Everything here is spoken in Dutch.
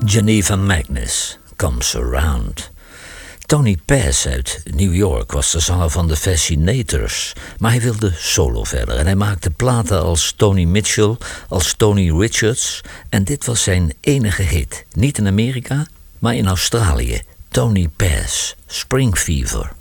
Geneva Magnus, Comes Around. Tony Pass uit New York was de zanger van The Fascinators, maar hij wilde solo verder en hij maakte platen als Tony Mitchell, als Tony Richards en dit was zijn enige hit, niet in Amerika, maar in Australië. Tony Pass, Spring Fever.